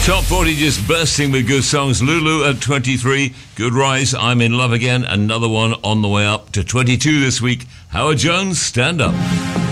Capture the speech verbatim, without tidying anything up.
Top forty just bursting with good songs. Lulu at twenty-three. Good rise. I'm in love again. Another one on the way up to twenty-two this week. Howard Jones, Stand Up.